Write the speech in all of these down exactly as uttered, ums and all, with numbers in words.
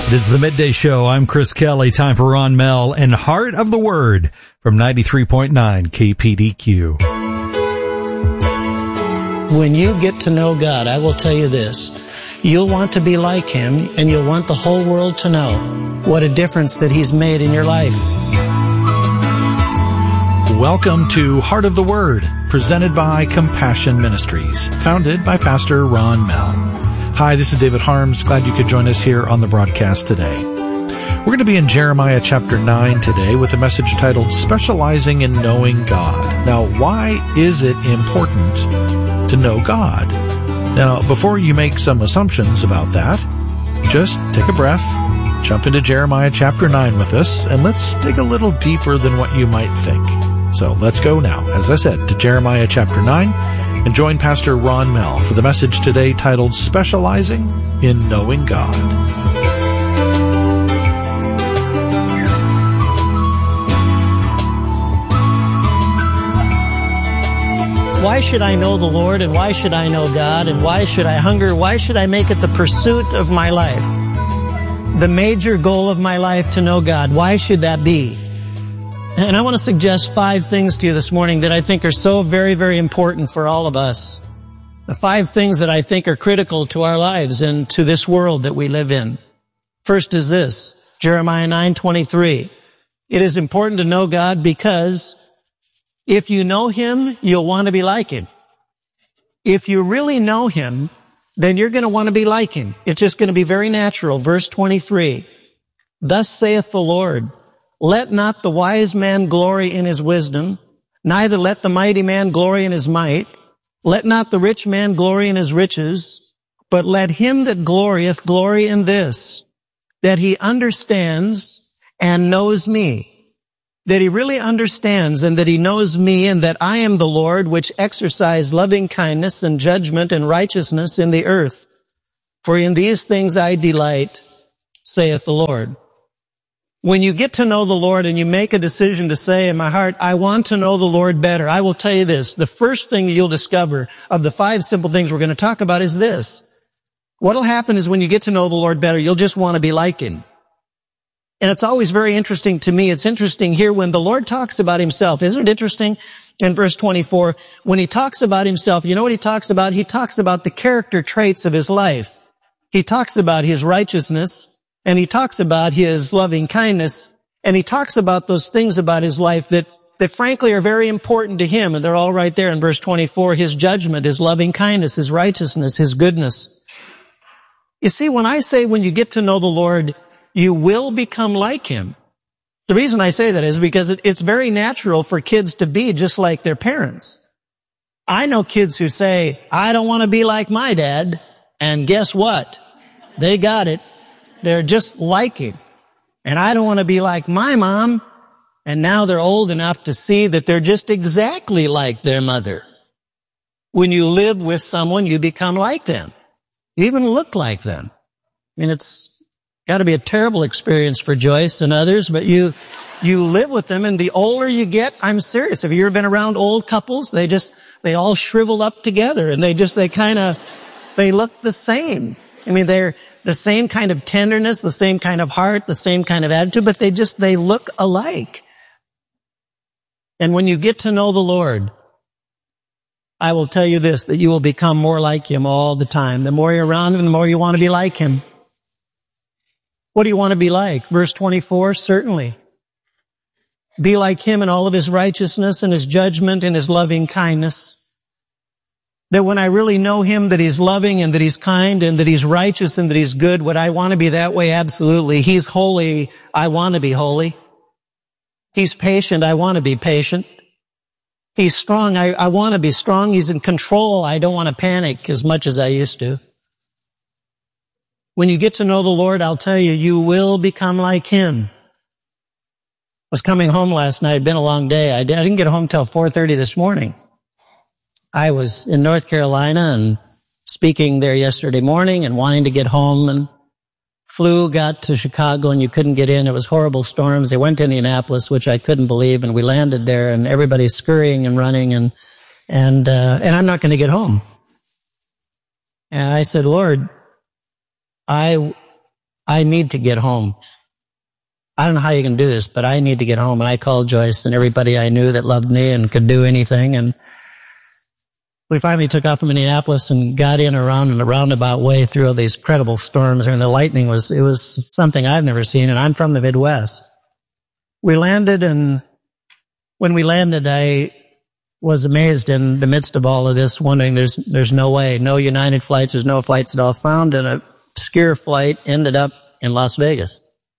It is the Midday Show. I'm Chris Kelly. Time for Ron Mell and Heart of the Word from ninety-three point nine K P D Q. When you get to know God, I will tell you this. You'll want to be like Him, and you'll want the whole world to know what a difference that He's made in your life. Welcome to Heart of the Word, presented by Compassion Ministries, founded by Pastor Ron Mell. Hi, this is David Harms. Glad you could join us here on the broadcast today. We're going to be in Jeremiah chapter nine today with a message titled Specializing in Knowing God. Now, why is it important to know God? Now, before you make some assumptions about that, just take a breath, jump into Jeremiah chapter nine with us, and let's dig a little deeper than what you might think. So let's go now, as I said, to Jeremiah chapter nine, and join Pastor Ron Mell for the message today titled Specializing in Knowing God. Why should I know the Lord, and why should I know God, and why should I hunger? Why should I make it the pursuit of my life? The major goal of my life to know God. Why should that be? And I want to suggest five things to you this morning that I think are so very, very important for all of us. The five things that I think are critical to our lives and to this world that we live in. First is this, Jeremiah nine twenty-three. It is important to know God because if you know Him, you'll want to be like Him. If you really know Him, then you're going to want to be like Him. It's just going to be very natural. Verse twenty-three. Thus saith the Lord, let not the wise man glory in his wisdom, neither let the mighty man glory in his might. Let not the rich man glory in his riches, but let him that glorieth glory in this, that he understands and knows me. That he really understands and that he knows me, and that I am the Lord which exercise loving kindness and judgment and righteousness in the earth. For in these things I delight, saith the Lord. When you get to know the Lord and you make a decision to say in my heart, I want to know the Lord better, I will tell you this, the first thing that you'll discover of the five simple things we're going to talk about is this. What'll happen is when you get to know the Lord better, you'll just want to be like Him. And it's always very interesting to me. It's interesting here when the Lord talks about Himself. Isn't it interesting? In verse twenty-four, when He talks about Himself, you know what He talks about? He talks about the character traits of His life. He talks about His righteousness, and He talks about His loving kindness, and He talks about those things about His life that, that frankly are very important to Him, and they're all right there in verse twenty-four, His judgment, His loving kindness, His righteousness, His goodness. You see, when I say when you get to know the Lord, you will become like Him, the reason I say that is because it, it's very natural for kids to be just like their parents. I know kids who say, I don't want to be like my dad, and guess what? They got it. They're just like Him. And I don't want to be like my mom. And now they're old enough to see that they're just exactly like their mother. When you live with someone, you become like them. You even look like them. I mean, it's got to be a terrible experience for Joyce and others, but you, you live with them, and the older you get, I'm serious. Have you ever been around old couples? They just, they all shrivel up together, and they just, they kind of, they look the same. I mean, they're the same kind of tenderness, the same kind of heart, the same kind of attitude, but they just, they look alike. And when you get to know the Lord, I will tell you this, that you will become more like Him all the time. The more you're around Him, the more you want to be like Him. What do you want to be like? Verse twenty-four, certainly. Be like Him in all of His righteousness and His judgment and His loving kindness. That when I really know Him, that He's loving and that He's kind and that He's righteous and that He's good, would I want to be that way? Absolutely. He's holy. I want to be holy. He's patient. I want to be patient. He's strong. I, I want to be strong. He's in control. I don't want to panic as much as I used to. When you get to know the Lord, I'll tell you, you will become like Him. I was coming home last night. It'd been a long day. I didn't get home till four thirty this morning. I was in North Carolina and speaking there yesterday morning and wanting to get home, and flew, got to Chicago, and you couldn't get in. It was horrible storms. They went to Indianapolis, which I couldn't believe, and we landed there, and everybody's scurrying and running, and and uh, and I'm not going to get home. And I said, Lord, I I need to get home. I don't know how you can do this, but I need to get home. And I called Joyce and everybody I knew that loved me and could do anything. And we finally took off from Minneapolis and got in around in a roundabout way through all these incredible storms. And the lightning was, it was something I've never seen. And I'm from the Midwest. We landed, and when we landed, I was amazed in the midst of all of this, wondering there's, there's no way, no United flights, there's no flights at all found. And a obscure flight ended up in Las Vegas.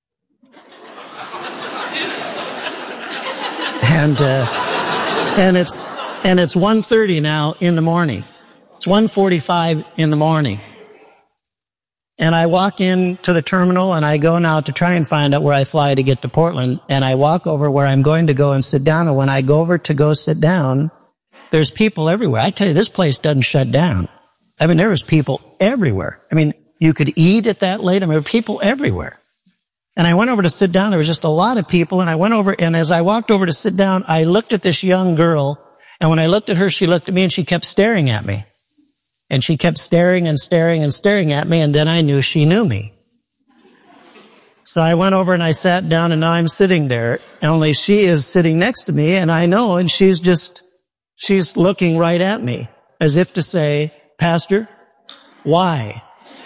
And, uh, and it's, and it's one thirty now in the morning. It's one forty-five in the morning. And I walk into the terminal and I go now to try and find out where I fly to get to Portland. And I walk over where I'm going to go and sit down. And when I go over to go sit down, there's people everywhere. I tell you, this place doesn't shut down. I mean, there was people everywhere. I mean, you could eat at that late. I mean, there were people everywhere. And I went over to sit down. There was just a lot of people. And I went over, and as I walked over to sit down, I looked at this young girl. And when I looked at her, she looked at me and she kept staring at me. And she kept staring and staring and staring at me. And then I knew she knew me. So I went over and I sat down, and now I'm sitting there. Only she is sitting next to me, and I know, and she's just, she's looking right at me as if to say, Pastor, why?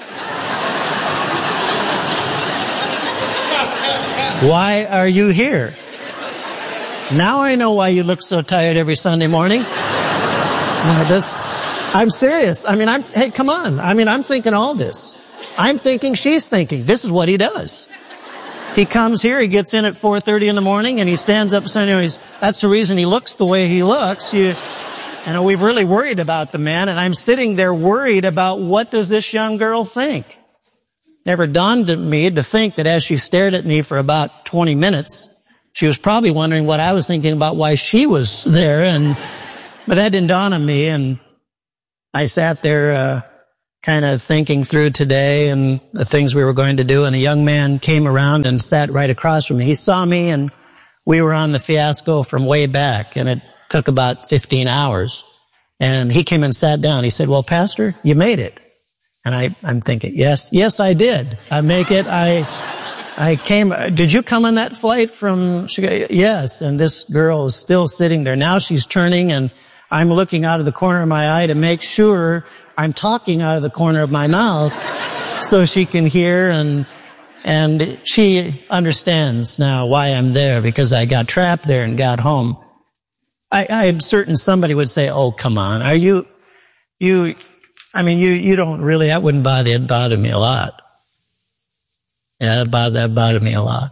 Why are you here? Now I know why you look so tired every Sunday morning. Now this, I'm serious. I mean, I'm, hey, come on. I mean, I'm thinking all this. I'm thinking she's thinking. This is what he does. He comes here, he gets in at four thirty in the morning, and he stands up Sunday morning. That's the reason he looks the way he looks. You, you know, we've really worried about the man, and I'm sitting there worried about what does this young girl think? Never dawned on me to think that as she stared at me for about twenty minutes, she was probably wondering what I was thinking about why she was there. And, but that didn't dawn on me. And I sat there, uh, kind of thinking through today and the things we were going to do. And a young man came around and sat right across from me. He saw me, and we were on the Fiasco from way back, and it took about fifteen hours. And he came and sat down. He said, well, Pastor, you made it. And I, I'm thinking, yes, yes, I did. I make it. I, I came, did you come on that flight from Chicago? Yes. And this girl is still sitting there. Now she's turning, and I'm looking out of the corner of my eye to make sure I'm talking out of the corner of my mouth so she can hear, and, and she understands now why I'm there, because I got trapped there and got home. I, I'm certain somebody would say, oh, come on. Are you, you, I mean, you, you don't really, that wouldn't bother, it bothered me a lot. Yeah, that bothered, that bothered me a lot.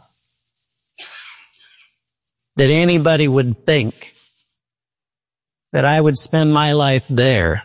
That anybody would think that I would spend my life there,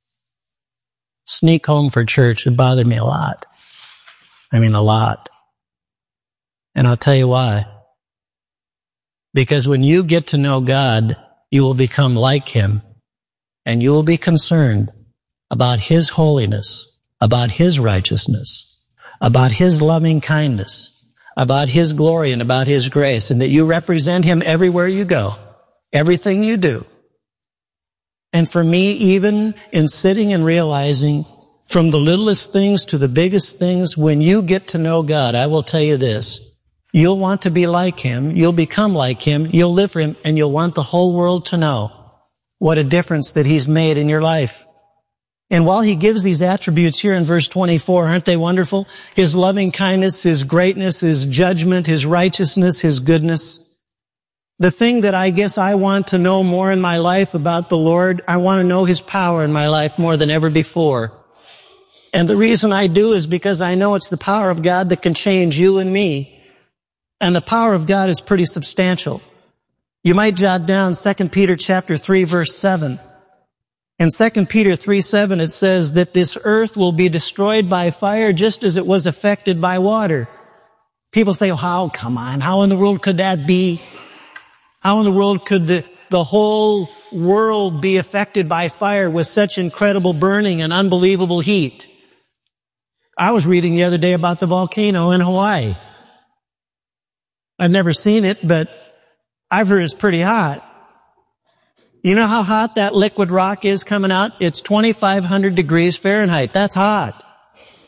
sneak home for church, it bothered me a lot. I mean, a lot. And I'll tell you why. Because when you get to know God, you will become like Him, and you will be concerned about His holiness, about His righteousness, about His loving kindness, about His glory, and about His grace, and that you represent Him everywhere you go, everything you do. And for me, even in sitting and realizing from the littlest things to the biggest things, when you get to know God, I will tell you this, you'll want to be like Him, you'll become like Him, you'll live for Him, and you'll want the whole world to know what a difference that He's made in your life. And while He gives these attributes here in verse twenty-four, aren't they wonderful? His loving kindness, His greatness, His judgment, His righteousness, His goodness. The thing that I guess I want to know more in my life about the Lord, I want to know His power in my life more than ever before. And the reason I do is because I know it's the power of God that can change you and me. And the power of God is pretty substantial. You might jot down Second Peter chapter three, verse seven. In Second Peter three seven, it says that this earth will be destroyed by fire just as it was affected by water. People say, oh, how, come on, how in the world could that be? How in the world could the, the whole world be affected by fire with such incredible burning and unbelievable heat? I was reading the other day about the volcano in Hawaii. I've never seen it, but I've heard it's pretty hot. You know how hot that liquid rock is coming out? It's twenty-five hundred degrees Fahrenheit. That's hot.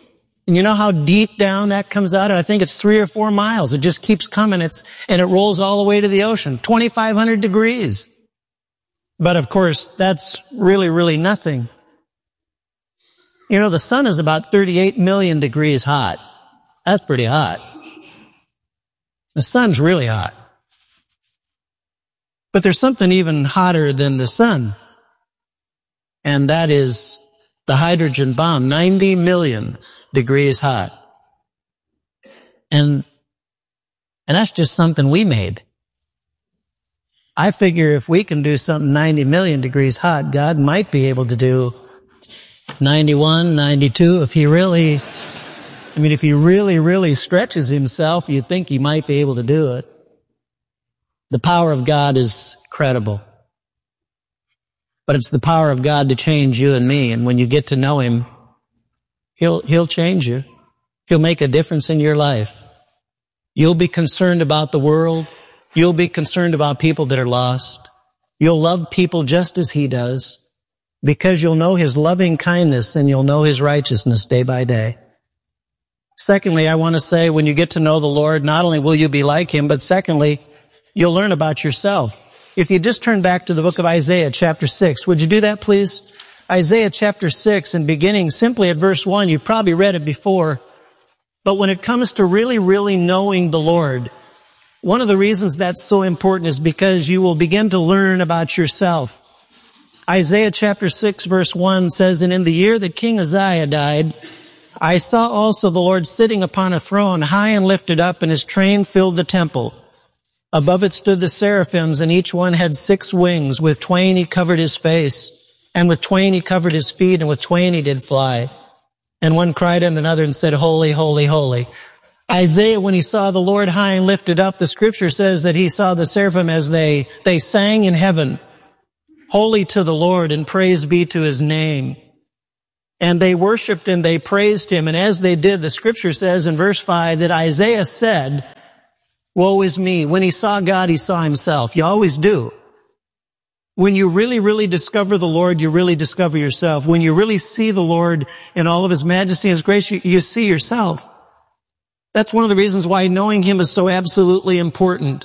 And you know how deep down that comes out? I think it's three or four miles. It just keeps coming. It's, and it rolls all the way to the ocean. twenty-five hundred degrees. But of course, that's really, really nothing. You know, the sun is about thirty-eight million degrees hot. That's pretty hot. The sun's really hot. But there's something even hotter than the sun. And that is the hydrogen bomb, ninety million degrees hot. And, and that's just something we made. I figure if we can do something ninety million degrees hot, God might be able to do ninety-one, ninety-two. If he really, I mean, if he really, really stretches himself, you'd think he might be able to do it. The power of God is credible. But it's the power of God to change you and me. And when you get to know him, he'll, he'll change you. He'll make a difference in your life. You'll be concerned about the world. You'll be concerned about people that are lost. You'll love people just as he does, because you'll know his loving kindness and you'll know his righteousness day by day. Secondly, I want to say, when you get to know the Lord, not only will you be like him, but secondly, you'll learn about yourself. If you just turn back to the book of Isaiah chapter six, would you do that, please? Isaiah chapter six, and beginning simply at verse one, you've probably read it before. But when it comes to really, really knowing the Lord, one of the reasons that's so important is because you will begin to learn about yourself. Isaiah chapter six verse one says, "And in the year that King Uzziah died, I saw also the Lord sitting upon a throne, high and lifted up, and his train filled the temple. Above it stood the seraphims, and each one had six wings. With twain he covered his face, and with twain he covered his feet, and with twain he did fly. And one cried unto another and said, Holy, holy, holy." Isaiah, when he saw the Lord high and lifted up, the scripture says that he saw the seraphim as they, they sang in heaven, "Holy to the Lord, and praise be to his name." And they worshiped and they praised him. And as they did, the scripture says in verse five that Isaiah said, "Woe is me." When he saw God, he saw himself. You always do. When you really, really discover the Lord, you really discover yourself. When you really see the Lord in all of his majesty and his grace, you, you see yourself. That's one of the reasons why knowing him is so absolutely important.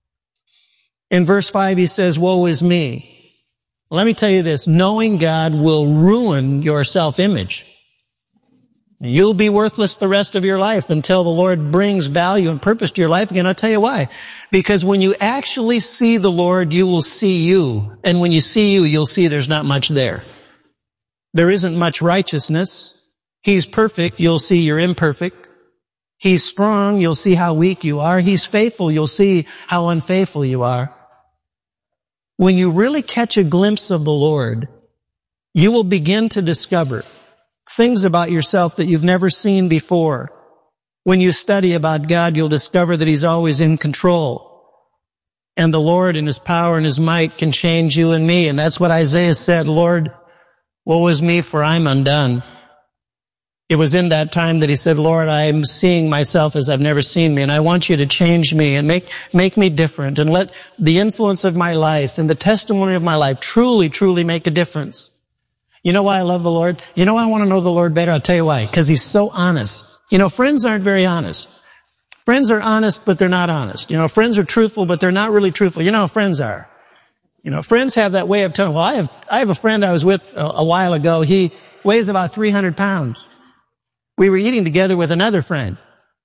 In verse five, he says, "Woe is me." Let me tell you this, knowing God will ruin your self-image. You'll be worthless the rest of your life until the Lord brings value and purpose to your life again. I'll tell you why. Because when you actually see the Lord, you will see you. And when you see you, you'll see there's not much there. There isn't much righteousness. He's perfect. You'll see you're imperfect. He's strong. You'll see how weak you are. He's faithful. You'll see how unfaithful you are. When you really catch a glimpse of the Lord, you will begin to discover things about yourself that you've never seen before. When you study about God, you'll discover that he's always in control. And the Lord in his power and his might can change you and me. And that's what Isaiah said, "Lord, woe is me, for I'm undone." It was in that time that he said, "Lord, I'm seeing myself as I've never seen me, and I want you to change me and make, make me different, and let the influence of my life and the testimony of my life truly, truly make a difference." You know why I love the Lord? You know why I want to know the Lord better? I'll tell you why. Because he's so honest. You know, friends aren't very honest. Friends are honest, but they're not honest. You know, friends are truthful, but they're not really truthful. You know how friends are. You know, friends have that way of telling, well, I have, I have a friend I was with a, a while ago. He weighs about three hundred pounds. We were eating together with another friend.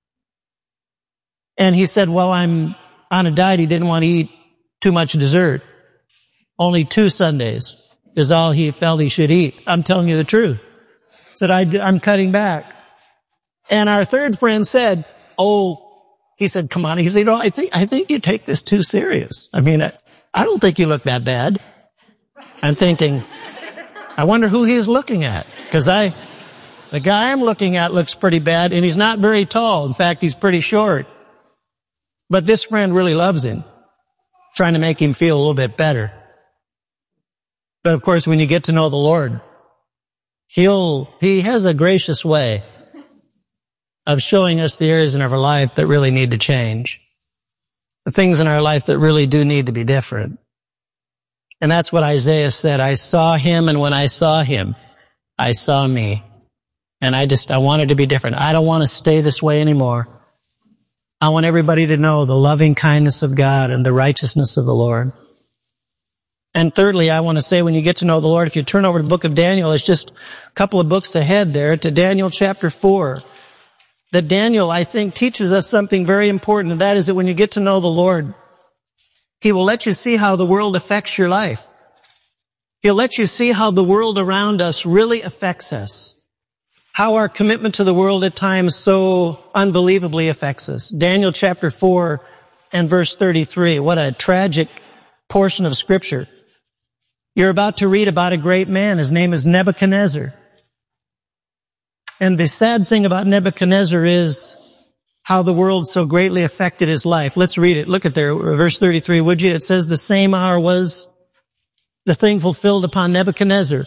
And he said, well, I'm on a diet. He didn't want to eat too much dessert. Only two Sundays is all he felt he should eat. I'm telling you the truth. Said, I, I'm cutting back. And our third friend said, oh, he said, come on. He said, you know, I think, I think you take this too serious. I mean, I, I don't think you look that bad. I'm thinking, I wonder who he's looking at. Cause I, the guy I'm looking at looks pretty bad, and he's not very tall. In fact, he's pretty short. But this friend really loves him, trying to make him feel a little bit better. But of course, when you get to know the Lord, He'll, He has a gracious way of showing us the areas in our life that really need to change. The things in our life that really do need to be different. And that's what Isaiah said. I saw him, and when I saw him, I saw me. And I just, I wanted to be different. I don't want to stay this way anymore. I want everybody to know the loving kindness of God and the righteousness of the Lord. And thirdly, I want to say when you get to know the Lord, if you turn over to the book of Daniel, it's just a couple of books ahead there to Daniel chapter four. That Daniel, I think, teaches us something very important, and that is that when you get to know the Lord, He will let you see how the world affects your life. He'll let you see how the world around us really affects us. How our commitment to the world at times so unbelievably affects us. Daniel chapter four and verse thirty-three. What a tragic portion of Scripture. You're about to read about a great man. His name is Nebuchadnezzar. And the sad thing about Nebuchadnezzar is how the world so greatly affected his life. Let's read it. Look at there, verse thirty-three, would you? It says, the same hour was the thing fulfilled upon Nebuchadnezzar.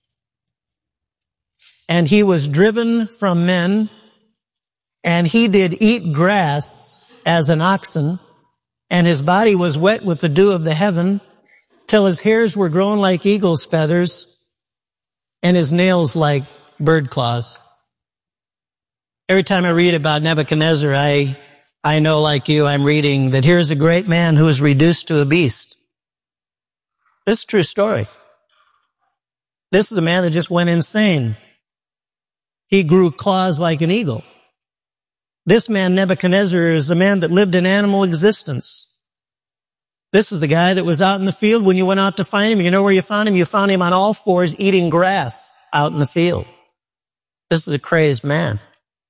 And he was driven from men, and he did eat grass as an oxen, and his body was wet with the dew of the heaven, till his hairs were grown like eagle's feathers, and his nails like bird claws. Every time I read about Nebuchadnezzar, I, I know like you, I'm reading that here's a great man who is reduced to a beast. This is a true story. This is a man that just went insane. He grew claws like an eagle. This man, Nebuchadnezzar, is the man that lived an animal existence. This is the guy that was out in the field when you went out to find him. You know where you found him? You found him on all fours eating grass out in the field. This is a crazed man.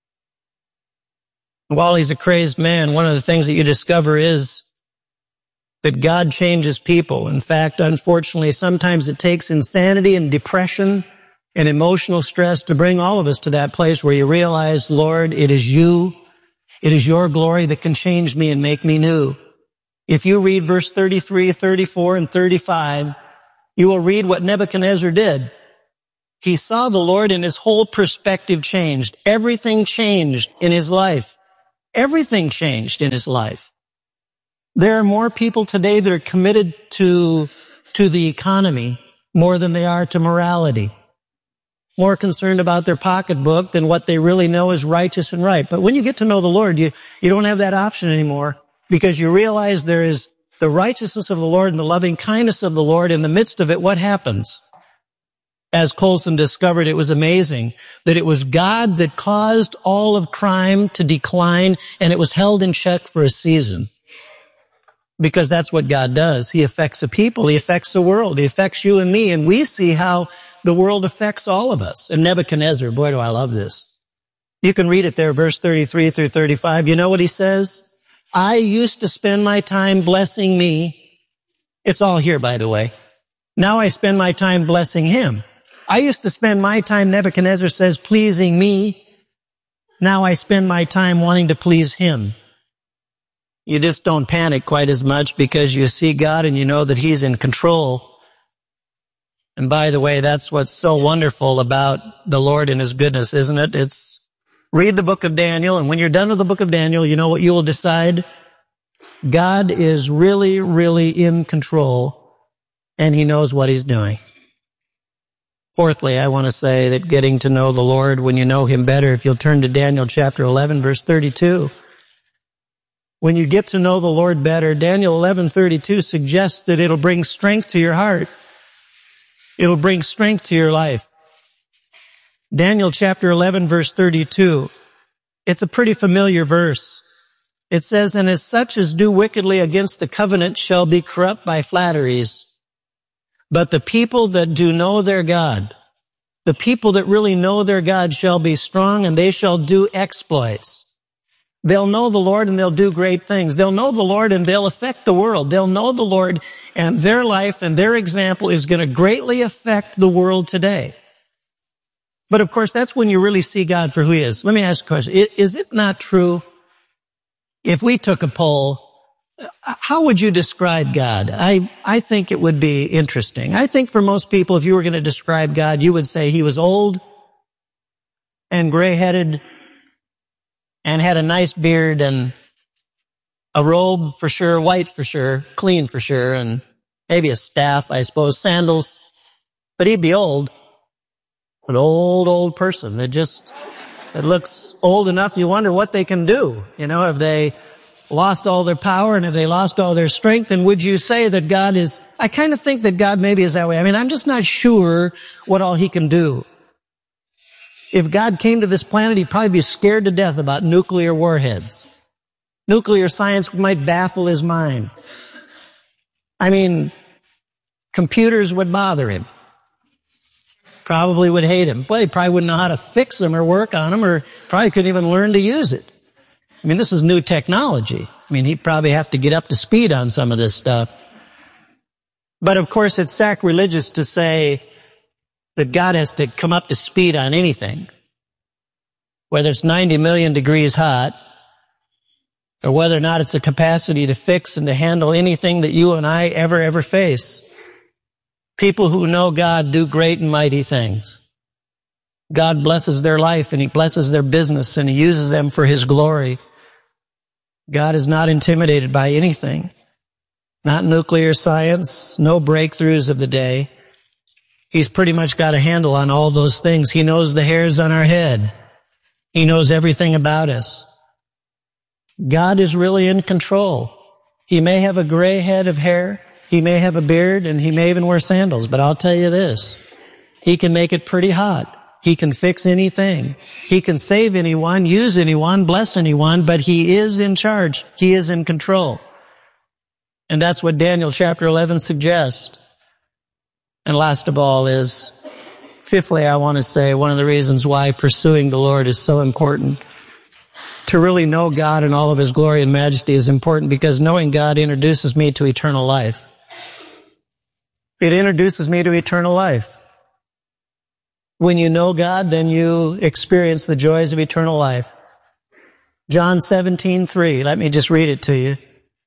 While he's a crazed man, one of the things that you discover is that God changes people. In fact, unfortunately, sometimes it takes insanity and depression and emotional stress to bring all of us to that place where you realize, Lord, it is you, it is your glory that can change me and make me new. If you read verse thirty-three, thirty-four, and thirty-five, you will read what Nebuchadnezzar did. He saw the Lord and his whole perspective changed. Everything changed in his life. Everything changed in his life. There are more people today that are committed to, to the economy more than they are to morality. More concerned about their pocketbook than what they really know is righteous and right. But when you get to know the Lord, you, you don't have that option anymore because you realize there is the righteousness of the Lord and the loving kindness of the Lord. In the midst of it, what happens? As Colson discovered, it was amazing that it was God that caused all of crime to decline, and it was held in check for a season. Because that's what God does. He affects the people. He affects the world. He affects you and me. And we see how the world affects all of us. And Nebuchadnezzar, boy, do I love this. You can read it there, verse thirty-three through thirty-five. You know what he says? I used to spend my time blessing me. It's all here, by the way. Now I spend my time blessing him. I used to spend my time, Nebuchadnezzar says, pleasing me. Now I spend my time wanting to please him. You just don't panic quite as much because you see God and you know that he's in control. And by the way, that's what's so wonderful about the Lord and his goodness, isn't it? It's read the book of Daniel, and when you're done with the book of Daniel, you know what you will decide? God is really, really in control, and he knows what he's doing. Fourthly, I want to say that getting to know the Lord when you know him better, if you'll turn to Daniel chapter eleven, verse thirty-two. When you get to know the Lord better, Daniel eleven thirty-two suggests that it'll bring strength to your heart. It'll bring strength to your life. Daniel chapter eleven, verse thirty-two. It's a pretty familiar verse. It says, and as such as do wickedly against the covenant shall be corrupt by flatteries. But the people that do know their God, the people that really know their God shall be strong, and they shall do exploits. They'll know the Lord and they'll do great things. They'll know the Lord and they'll affect the world. They'll know the Lord, and their life and their example is going to greatly affect the world today. But of course, that's when you really see God for who he is. Let me ask a question. Is it not true, if we took a poll, how would you describe God? I, I think it would be interesting. I think for most people, if you were going to describe God, you would say he was old and gray-headed and had a nice beard and a robe for sure, white for sure, clean for sure, and maybe a staff, I suppose, sandals. But he'd be old. An old, old person that just, that looks old enough you wonder what they can do. You know, if they lost all their power and if they lost all their strength, then would you say that God is, I kind of think that God maybe is that way. I mean, I'm just not sure what all he can do. If God came to this planet, he'd probably be scared to death about nuclear warheads. Nuclear science might baffle his mind. I mean, computers would bother him. Probably would hate him. Well, he probably wouldn't know how to fix them or work on them, or probably couldn't even learn to use it. I mean, this is new technology. I mean, he'd probably have to get up to speed on some of this stuff. But of course, it's sacrilegious to say that God has to come up to speed on anything. Whether it's ninety million degrees hot, or whether or not it's a capacity to fix and to handle anything that you and I ever, ever face. People who know God do great and mighty things. God blesses their life and he blesses their business and he uses them for his glory. God is not intimidated by anything. Not nuclear science, no breakthroughs of the day. He's pretty much got a handle on all those things. He knows the hairs on our head. He knows everything about us. God is really in control. He may have a gray head of hair. He may have a beard and he may even wear sandals, but I'll tell you this. He can make it pretty hot. He can fix anything. He can save anyone, use anyone, bless anyone, but he is in charge. He is in control. And that's what Daniel chapter eleven suggests. And last of all is, fifthly, I want to say one of the reasons why pursuing the Lord is so important. To really know God in all of his glory and majesty is important because knowing God introduces me to eternal life. It introduces me to eternal life. When you know God, then you experience the joys of eternal life. John seventeen three, let me just read it to you.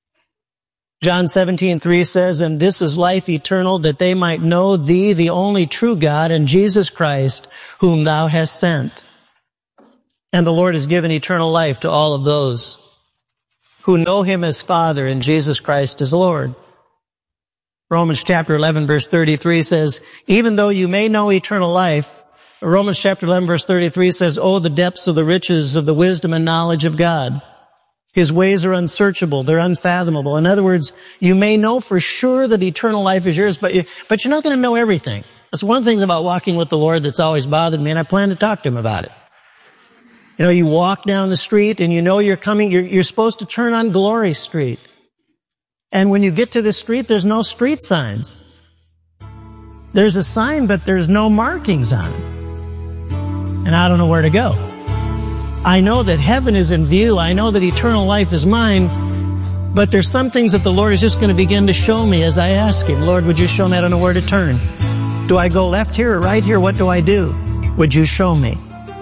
John seventeen three says, "And this is life eternal, that they might know thee, the only true God, and Jesus Christ, whom thou hast sent." And the Lord has given eternal life to all of those who know him as Father and Jesus Christ as Lord. Romans chapter eleven verse thirty-three says, even though you may know eternal life, Romans chapter eleven verse thirty-three says, "Oh, the depths of the riches of the wisdom and knowledge of God. His ways are unsearchable. They're unfathomable." In other words, you may know for sure that eternal life is yours, but, you, but you're not going to know everything. That's one of the things about walking with the Lord that's always bothered me, and I plan to talk to him about it. You know, you walk down the street and you know you're coming, you're, you're supposed to turn on Glory Street. And when you get to the street, there's no street signs. There's a sign, but there's no markings on it. And I don't know where to go. I know that heaven is in view. I know that eternal life is mine. But there's some things that the Lord is just going to begin to show me as I ask him. Lord, would you show me? I don't know where to turn. Do I go left here or right here? What do I do? Would you show me?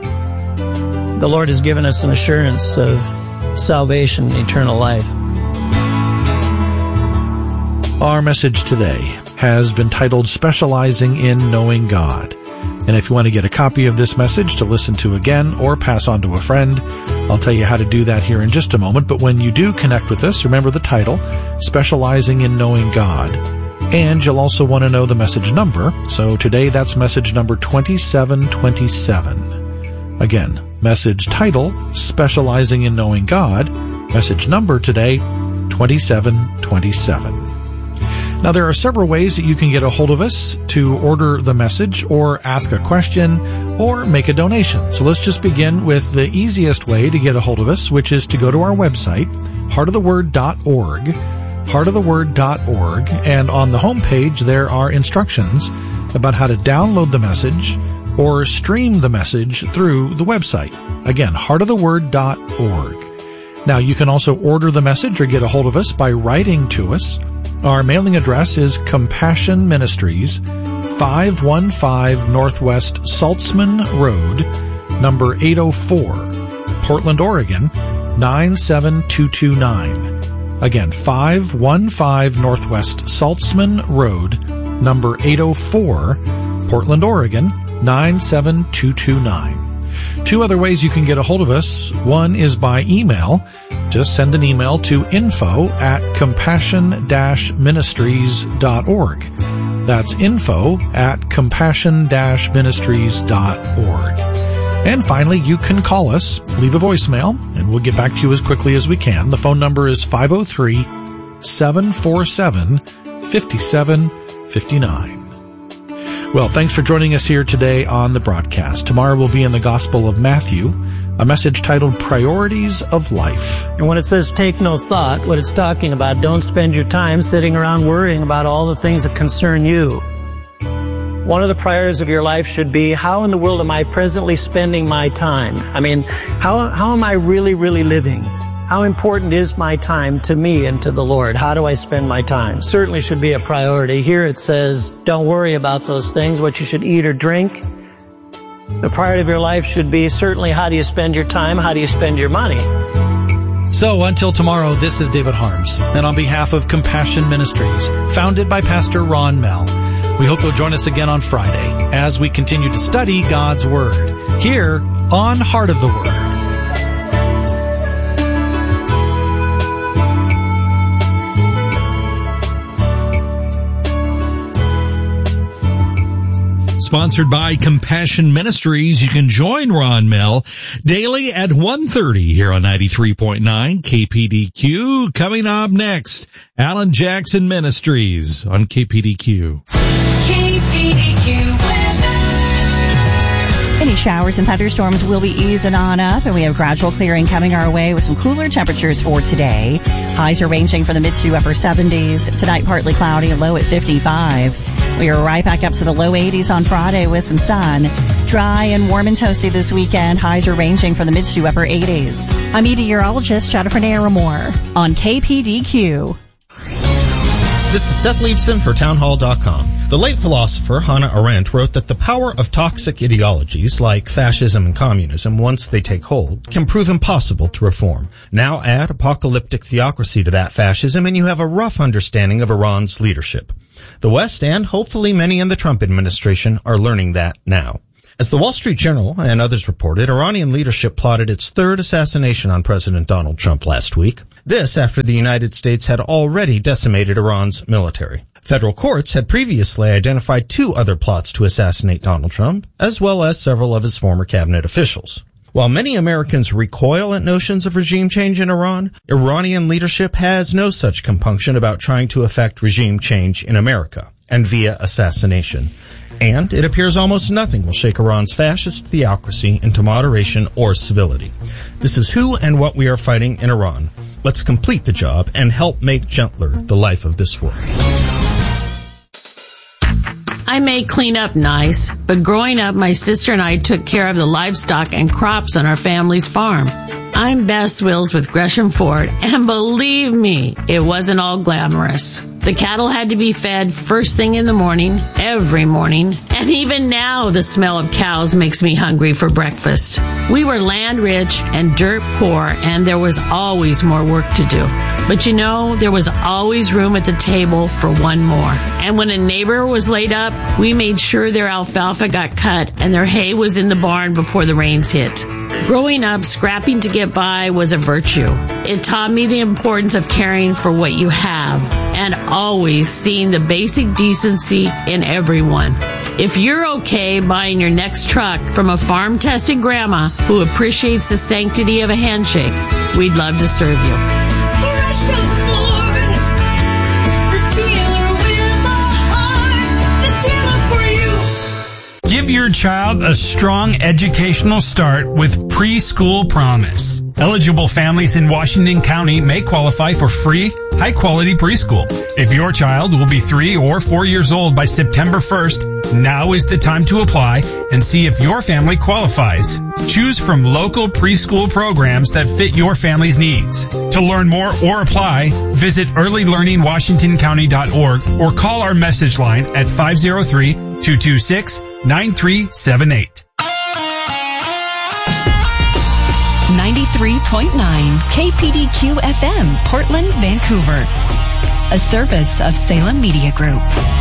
The Lord has given us an assurance of salvation and eternal life. Our message today has been titled Specializing in Knowing God. And if you want to get a copy of this message to listen to again or pass on to a friend, I'll tell you how to do that here in just a moment. But when you do connect with us, remember the title, Specializing in Knowing God. And you'll also want to know the message number. So today that's message number twenty-seven twenty-seven. Again, message title, Specializing in Knowing God. Message number today, twenty-seven twenty-seven. Now, there are several ways that you can get a hold of us to order the message or ask a question or make a donation. So let's just begin with the easiest way to get a hold of us, which is to go to our website, heart of the word dot org, heart of the word dot org, and on the homepage there are instructions about how to download the message or stream the message through the website. Again, heart of the word dot org. Now, you can also order the message or get a hold of us by writing to us. Our mailing address is Compassion Ministries, five one five Northwest Saltzman Road, number eight oh four, Portland, Oregon, nine seven two two nine. Again, five one five Northwest Saltzman Road, number eight oh four, Portland, Oregon, nine seven two two nine. Two other ways you can get a hold of us. One is by email. Just send an email to info at compassion dash ministries dot org. That's info at compassion dash ministries dot org. And finally, you can call us, leave a voicemail, and we'll get back to you as quickly as we can. The phone number is five oh three, seven four seven, five seven five nine. Well, thanks for joining us here today on the broadcast. Tomorrow we'll be in the Gospel of Matthew, a message titled Priorities of Life. And when it says take no thought, what it's talking about, don't spend your time sitting around worrying about all the things that concern you. One of the priorities of your life should be, how in the world am I presently spending my time? I mean, how how am I really, really living? How important is my time to me and to the Lord? How do I spend my time? Certainly should be a priority. Here it says, don't worry about those things, what you should eat or drink. The priority of your life should be certainly how do you spend your time? How do you spend your money? So until tomorrow, this is David Harms, and on behalf of Compassion Ministries, founded by Pastor Ron Mell, we hope you'll join us again on Friday as we continue to study God's Word here on Heart of the Word. Sponsored by Compassion Ministries. You can join Ron Mell daily at one thirty here on ninety-three point nine K P D Q. Coming up next, Alan Jackson Ministries on K P D Q. K P D Q weather. Any showers and thunderstorms will be easing on up, and we have gradual clearing coming our way with some cooler temperatures for today. Highs are ranging from the mid to upper seventies. Tonight, partly cloudy, a low at fifty-five. We are right back up to the low eighties on Friday with some sun. Dry and warm and toasty this weekend. Highs are ranging from the mid to upper eighties. I'm meteorologist Jennifer Naramore on K P D Q. This is Seth Leibson for townhall dot com. The late philosopher Hannah Arendt wrote that the power of toxic ideologies like fascism and communism, once they take hold, can prove impossible to reform. Now add apocalyptic theocracy to that fascism and you have a rough understanding of Iran's leadership. The West and hopefully many in the Trump administration are learning that now. As the Wall Street Journal and others reported, Iranian leadership plotted its third assassination on President Donald Trump last week. This after the United States had already decimated Iran's military. Federal courts had previously identified two other plots to assassinate Donald Trump, as well as several of his former cabinet officials. While many Americans recoil at notions of regime change in Iran, Iranian leadership has no such compunction about trying to effect regime change in America, and via assassination. And it appears almost nothing will shake Iran's fascist theocracy into moderation or civility. This is who and what we are fighting in Iran. Let's complete the job and help make gentler the life of this world. I may clean up nice, but growing up, my sister and I took care of the livestock and crops on our family's farm. I'm Bess Wills with Gresham Ford, and believe me, it wasn't all glamorous. The cattle had to be fed first thing in the morning, every morning, and even now the smell of cows makes me hungry for breakfast. We were land rich and dirt poor, and there was always more work to do. But you know, there was always room at the table for one more. And when a neighbor was laid up, we made sure their alfalfa got cut and their hay was in the barn before the rains hit. Growing up, scrapping to get by was a virtue. It taught me the importance of caring for what you have and always seeing the basic decency in everyone. If you're okay buying your next truck from a farm-tested grandma who appreciates the sanctity of a handshake, we'd love to serve you. Gresham Ford, the dealer with a heart, the dealer for you. Give your child a strong educational start with Preschool Promise. Eligible families in Washington County may qualify for free, high-quality preschool. If your child will be three or four years old by September first, now is the time to apply and see if your family qualifies. Choose from local preschool programs that fit your family's needs. To learn more or apply, visit early learning washington county dot org or call our message line at five oh three, two two six, nine three seven eight. ninety-three point nine K P D Q F M, Portland, Vancouver. A service of Salem Media Group.